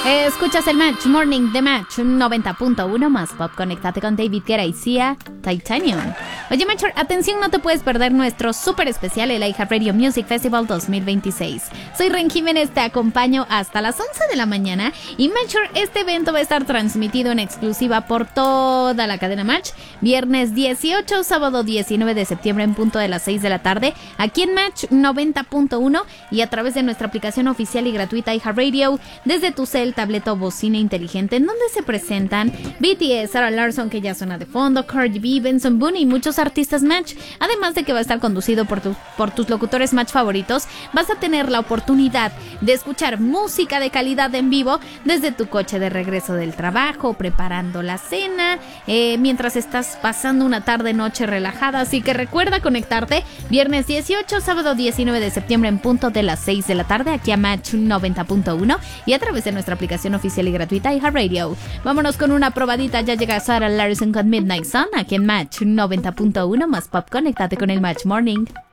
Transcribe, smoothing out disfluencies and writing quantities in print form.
Escuchas el Match Morning de Match 90.1 más pop. Conéctate con David Guetta y Sia, Titanium. Oye, Matcher, atención, no te puedes perder nuestro súper especial, el iHeartRadio Music Festival 2026. Soy Ren Jiménez, te acompaño hasta las 11 de la mañana. Y Matcher, este evento va a estar transmitido en exclusiva por toda la cadena Match. Viernes 18, sábado 19 de septiembre en punto de las 6 de la tarde. Aquí en Match 90.1 y a través de nuestra aplicación oficial y gratuita iHeartRadio desde tu cel, tableta o bocina inteligente, en donde se presentan BTS, Sarah Larsson, que ya suena de fondo, Cardi B, Benson Boone y muchos artistas Match. Además de que va a estar conducido por tus locutores Match favoritos, vas a tener la oportunidad de escuchar música de calidad en vivo desde tu coche de regreso del trabajo, preparando la cena, mientras estás pasando una tarde-noche relajada. Así que recuerda conectarte viernes 18, sábado 19 de septiembre en punto de las 6 de la tarde aquí a Match 90.1 y a través de nuestra aplicación oficial y gratuita iHeartRadio. Vámonos con una probadita. Ya llega Sarah Larsson con Midnight Sun aquí en Match 90.1 más pop. Conéctate con el Match Morning.